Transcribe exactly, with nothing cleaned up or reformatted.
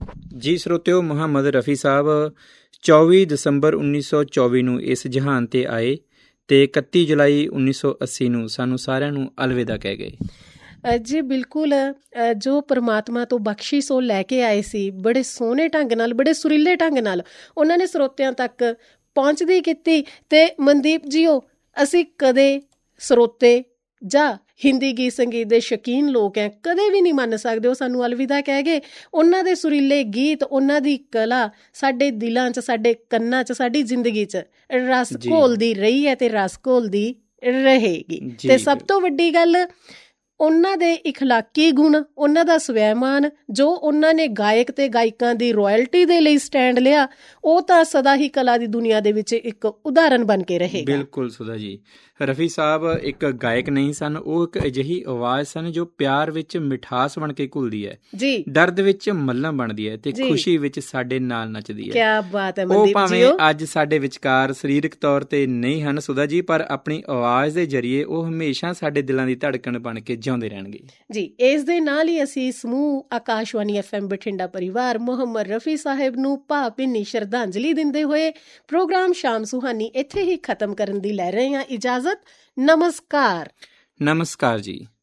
ਜੀ ਸਰੋਤਿਓ, ਮੁਹੰਮਦ ਰਫੀ ਸਾਹਿਬ ਚੌਵੀ ਦਸੰਬਰ ਉੱਨੀ ਸੌ ਚੌਵੀ ਨੂੰ ਇਸ ਜਹਾਨ 'ਤੇ ਆਏ ਅਤੇ ਇਕੱਤੀ ਜੁਲਾਈ ਉੱਨੀ ਸੌ ਅੱਸੀ ਨੂੰ ਸਾਨੂੰ ਸਾਰਿਆਂ ਨੂੰ ਅਲਵਿਦਾ ਕਹਿ ਗਏ। ਜੀ ਬਿਲਕੁਲ, ਜੋ ਪਰਮਾਤਮਾ ਤੋਂ ਬਖਸ਼ਿਸ਼ ਉਹ ਲੈ ਕੇ ਆਏ ਸੀ, ਬੜੇ ਸੋਹਣੇ ਢੰਗ ਨਾਲ, ਬੜੇ ਸੁਰੀਲੇ ਢੰਗ ਨਾਲ ਉਹਨਾਂ ਨੇ ਸਰੋਤਿਆਂ ਤੱਕ ਪਹੁੰਚਦੀ ਕੀਤੀ। ਅਤੇ ਮਨਦੀਪ ਜੀਓ, ਅਸੀਂ ਕਦੇ ਸਰੋਤੇ ਜਾਂ ਹਿੰਦੀ ਗੀਤ ਸੰਗੀਤ ਦੇ ਸ਼ੌਕੀਨ ਲੋਕ ਹੈ, ਕਦੇ ਵੀ ਨਹੀਂ ਮੰਨ ਸਕਦੇ ਉਹ ਸਾਨੂੰ ਅਲਵਿਦਾ ਕਹਿ ਗਏ। ਉਹਨਾਂ ਦੇ ਸੁਰੀਲੇ ਗੀਤ, ਉਹਨਾਂ ਦੀ ਕਲਾ ਸਾਡੇ ਦਿਲਾਂ 'ਚ, ਸਾਡੇ ਕੰਨਾਂ 'ਚ, ਸਾਡੀ ਜ਼ਿੰਦਗੀ 'ਚ ਰਸ ਘੋਲਦੀ ਰਹੀ ਹੈ ਅਤੇ ਰਸ ਘੋਲਦੀ ਰਹੇਗੀ। ਅਤੇ ਸਭ ਤੋਂ ਵੱਡੀ ਗੱਲ, ਉਹਨਾਂ ਦੇ ਇਖਲਾਕੀ ਗੁਣ, ਉਹਨਾਂ ਦਾ ਸਵੈਮਾਨ, ਜੋ ਉਹਨਾਂ ਨੇ ਗਾਇਕ ਤੇ ਗਾਇਕਾਂ ਦੀ ਰਾਇਲਟੀ ਦੇ ਲਈ ਸਟੈਂਡ ਲਿਆ, ਉਹ ਤਾਂ ਸਦਾ ਹੀ ਕਲਾ ਦੀ ਦੁਨੀਆ ਦੇ ਵਿੱਚ ਇੱਕ ਉਦਾਹਰਨ ਬਣ ਕੇ ਰਹੇਗਾ। ਬਿਲਕੁਲ ਸੁਧਾ ਜੀ, ਰਫੀ ਸਾਹਿਬ ਇੱਕ ਗਾਇਕ ਨਹੀਂ ਸਨ, ਉਹ ਇੱਕ ਅਜਿਹੀ ਆਵਾਜ਼ ਸਨ ਜੋ ਪਿਆਰ ਵਿੱਚ ਮਿਠਾਸ ਬਣ ਕੇ ਘੁਲਦੀ ਹੈ ਜੀ, ਦਰਦ ਵਿੱਚ ਮੱਲ੍ਹਮ ਬਣਦੀ ਹੈ ਤੇ ਖੁਸ਼ੀ ਵਿੱਚ ਸਾਡੇ ਨਾਲ ਨੱਚਦੀ ਹੈ। ਕਿਆ ਬਾਤ ਹੈ ਉਹ ਭਾਵੇਂ ਅੱਜ ਸਾਡੇ ਵਿਚਕਾਰ ਸਰੀਰਕ ਤੌਰ ਤੇ ਨਹੀਂ ਹਨ ਸੁਧਾ ਜੀ, ਪਰ ਆਪਣੀ ਆਵਾਜ਼ ਦੇ ਜ਼ਰੀਏ ਉਹ ਹਮੇਸ਼ਾ ਸਾਡੇ ਦਿਲਾਂ ਦੀ ਧੜਕਣ ਬਣ ਕੇ ਜਿਉਂਦੇ ਰਹਿਣਗੇ ਜੀ। ਇਸ ਦੇ ਨਾਲ ਹੀ ਅਸੀਂ ਸਮੂਹ ਆਕਾਸ਼ਵਾਣੀ ਐਫ ਐਮ ਬਠਿੰਡਾ ਪਰਿਵਾਰ ਮੁਹੰਮਦ ਰਫੀ ਸਾਹਿਬ ਨੂੰ ਭਾਵਭਿੰਨੀ ਸ਼ਰਧਾਂਜਲੀ ਦਿੰਦੇ ਹੋਏ ਪ੍ਰੋਗਰਾਮ ਸ਼ਾਮ ਸੁਹਾਨੀ ਇੱਥੇ ਹੀ ਖਤਮ ਕਰਨ ਦੀ ਲੈ ਰਹੇ ਹਾਂ ਇਜਾਜ਼ਤ। ਨਮਸਕਾਰ। ਨਮਸਕਾਰ ਜੀ।